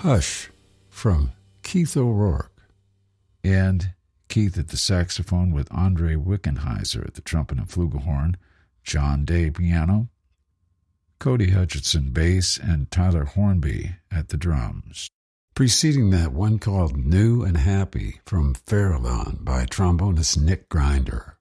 Hush from Keith O'Rourke. And Keith at the saxophone with Andre Wickenheiser at the trumpet and flugelhorn, John Day piano, Cody Hutchinson bass, and Tyler Hornby at the drums. Preceding that, one called New and Happy from Farallon by trombonist Nick Grinder.